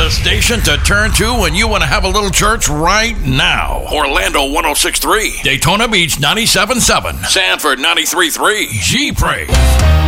The station to turn to when you want to have a little church right now. Orlando 106.3, Daytona Beach 97.7, Sanford 93.3, G-Praise.